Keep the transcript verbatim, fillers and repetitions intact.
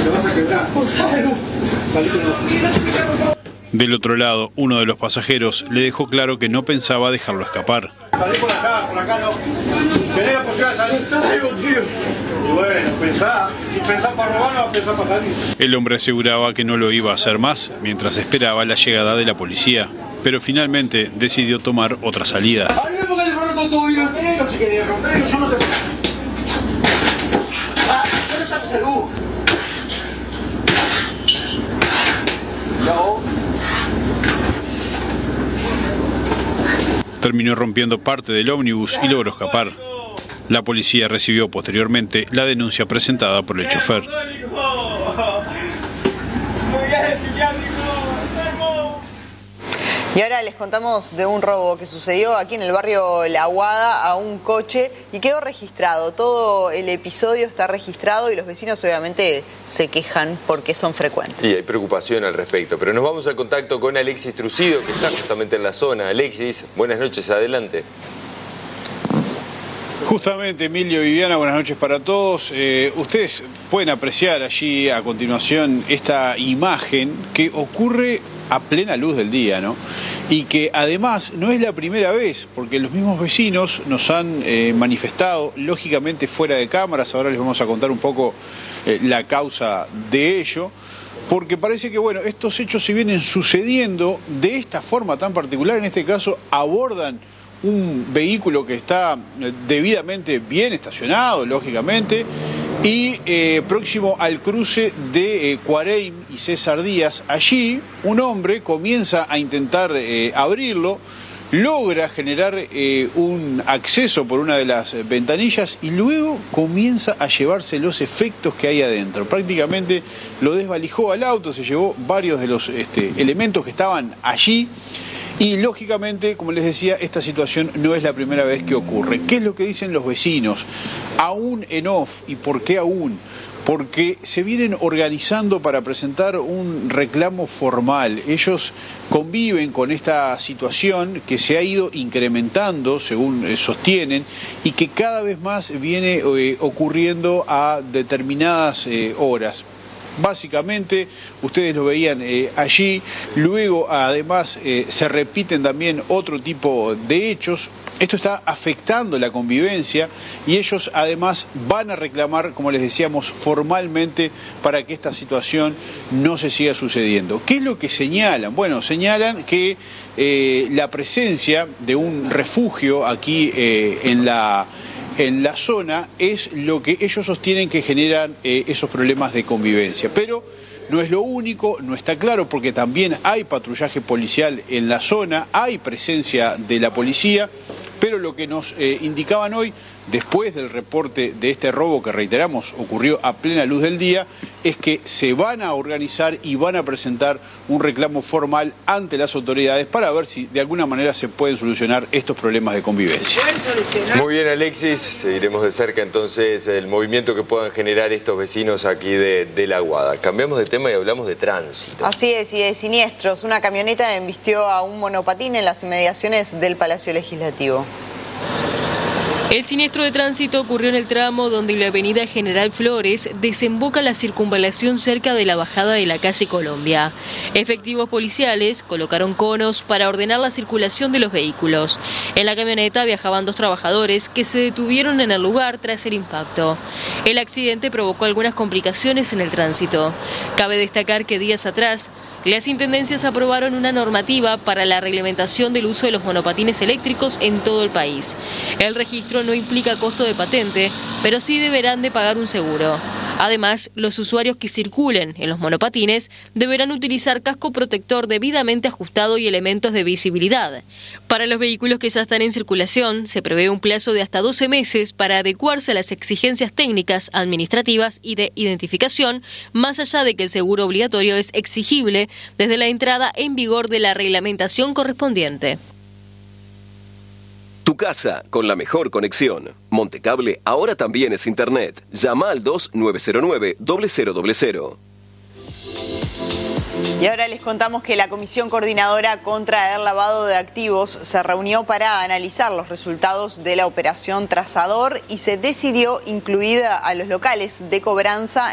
Te vas a quebrar. Del otro lado, uno de los pasajeros le dejó claro que no pensaba dejarlo escapar. Salí por acá, por acá no. Tenés la posibilidad de salir, salgo, tío. Y bueno, pensá, si pensás para robar, no pensás para salir. El hombre aseguraba que no lo iba a hacer más mientras esperaba la llegada de la policía, pero finalmente decidió tomar otra salida. Arriba porque le roto todo bien entero, si quería romperlo, yo no te... Ah, ¿dónde está tu salud? No. Terminó rompiendo parte del ómnibus y logró escapar. La policía recibió posteriormente la denuncia presentada por el chofer. Y ahora les contamos de un robo que sucedió aquí en el barrio La Aguada a un coche y quedó registrado. Todo el episodio está registrado y los vecinos obviamente se quejan porque son frecuentes. Y hay preocupación al respecto, pero nos vamos al contacto con Alexis Trucido, que está justamente en la zona. Alexis, buenas noches, adelante. Justamente, Emilio, Viviana, buenas noches para todos. Eh, ustedes pueden apreciar allí a continuación esta imagen que ocurre a plena luz del día, ¿no? Y que además no es la primera vez, porque los mismos vecinos nos han eh, manifestado, lógicamente fuera de cámaras, ahora les vamos a contar un poco eh, la causa de ello, porque parece que, bueno, estos hechos se vienen sucediendo de esta forma tan particular. En este caso abordan un vehículo que está debidamente bien estacionado, lógicamente, y eh, próximo al cruce de eh, Cuareim y César Díaz. Allí un hombre comienza a intentar eh, abrirlo, logra generar eh, un acceso por una de las ventanillas y luego comienza a llevarse los efectos que hay adentro. Prácticamente lo desvalijó al auto, se llevó varios de los este, elementos que estaban allí. Y lógicamente, como les decía, esta situación no es la primera vez que ocurre. ¿Qué es lo que dicen los vecinos? Aún en off. ¿Y por qué aún? Porque se vienen organizando para presentar un reclamo formal. Ellos conviven con esta situación que se ha ido incrementando, según eh, sostienen, y que cada vez más viene eh, ocurriendo a determinadas eh, horas. Básicamente, ustedes lo veían eh, allí, luego además eh, se repiten también otro tipo de hechos. Esto está afectando la convivencia y ellos además van a reclamar, como les decíamos, formalmente para que esta situación no se siga sucediendo. ¿Qué es lo que señalan? Bueno, señalan que eh, la presencia de un refugio aquí eh, en la... en la zona es lo que ellos sostienen que generan eh, esos problemas de convivencia. Pero no es lo único, no está claro, porque también hay patrullaje policial en la zona, hay presencia de la policía, pero lo que nos eh, indicaban hoy, después del reporte de este robo que reiteramos ocurrió a plena luz del día, es que se van a organizar y van a presentar un reclamo formal ante las autoridades para ver si de alguna manera se pueden solucionar estos problemas de convivencia. Muy bien, Alexis, seguiremos de cerca entonces el movimiento que puedan generar estos vecinos aquí de, de La Aguada. Cambiamos de tema y hablamos de tránsito. Así es, y de siniestros. Una camioneta embistió a un monopatín en las inmediaciones del Palacio Legislativo. El siniestro de tránsito ocurrió en el tramo donde la avenida General Flores desemboca la circunvalación cerca de la bajada de la calle Colombia. Efectivos policiales colocaron conos para ordenar la circulación de los vehículos. En la camioneta viajaban dos trabajadores que se detuvieron en el lugar tras el impacto. El accidente provocó algunas complicaciones en el tránsito. Cabe destacar que días atrás, las intendencias aprobaron una normativa para la reglamentación del uso de los monopatines eléctricos en todo el país. El registro no implica costo de patente, pero sí deberán de pagar un seguro. Además, los usuarios que circulen en los monopatines deberán utilizar casco protector debidamente ajustado y elementos de visibilidad. Para los vehículos que ya están en circulación, se prevé un plazo de hasta doce meses para adecuarse a las exigencias técnicas, administrativas y de identificación, más allá de que el seguro obligatorio es exigible desde la entrada en vigor de la reglamentación correspondiente. Tu casa con la mejor conexión. Montecable ahora también es internet. Llama al dos nueve cero nueve cero cero cero cero. Y ahora les contamos que la Comisión Coordinadora contra el Lavado de Activos se reunió para analizar los resultados de la operación Trazador y se decidió incluir a los locales de cobranza